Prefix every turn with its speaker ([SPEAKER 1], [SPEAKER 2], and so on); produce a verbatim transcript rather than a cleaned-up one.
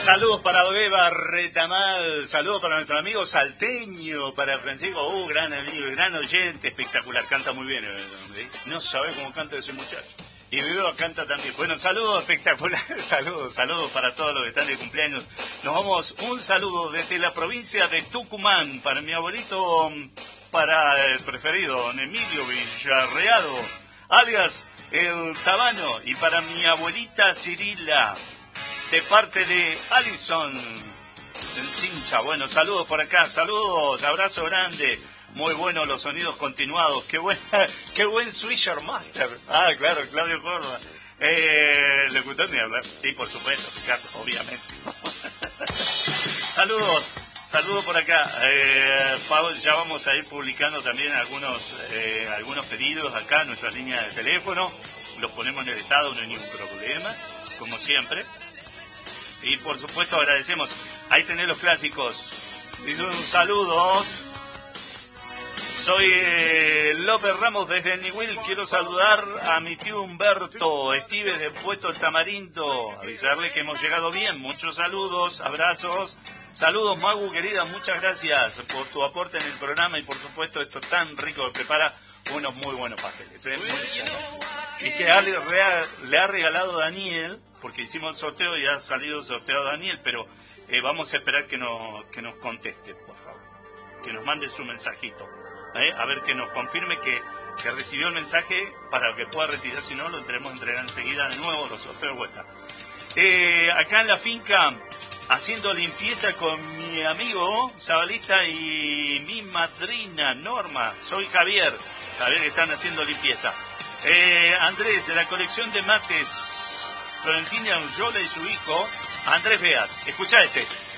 [SPEAKER 1] Saludos para Beba Retamal, saludos para nuestro amigo salteño, para Francisco, uh, gran amigo, gran oyente, espectacular, canta muy bien, ¿sí? No sabe cómo canta ese muchacho. Y Beba canta también. Bueno, saludos espectaculares, saludos, saludos para todos los que están de cumpleaños. Nos vamos, un saludo desde la provincia de Tucumán, para mi abuelito, para el preferido, don Emilio Villarreal, alias El Tabano, y para mi abuelita Cirila, de parte de Alison en Chincha. Bueno, saludos por acá, saludos, abrazo grande. Muy buenos los sonidos continuados. Qué buen, qué buen Swisher Master. Ah, claro, Claudio Córdoba. Eh, le gustó ni hablar. Sí, por supuesto, Ricardo, obviamente. Saludos, saludos por acá. Eh, ya vamos a ir publicando también algunos, eh, algunos pedidos acá en nuestra línea de teléfono. Los ponemos en el estado, no hay ningún problema, como siempre. Y por supuesto agradecemos. Ahí tenés los clásicos. Dice un saludo. Soy eh, López Ramos desde Niwil. Quiero saludar a mi tío Humberto Estives de Puesto El Tamarindo. Avisarle que hemos llegado bien. Muchos saludos, abrazos. Saludos, Magu, querida. Muchas gracias por tu aporte en el programa y por supuesto esto tan rico que prepara unos muy buenos pasteles. ¿eh? Muchas gracias. Y que le ha regalado Daniel, porque hicimos el sorteo y ha salido sorteado Daniel, pero eh, vamos a esperar que nos, que nos conteste, por favor. Que nos mande su mensajito. ¿eh? A ver, que nos confirme que, que recibió el mensaje para que pueda retirar, si no lo tenemos que entregar enseguida de nuevo los sorteos de vuelta. Eh, acá en la finca, haciendo limpieza con mi amigo Zabalista y mi madrina Norma. Soy Javier, Javier que están haciendo limpieza. Eh, Andrés, de la colección de mates Florentina Ullola y su hijo Andrés Beas. Escuchá este.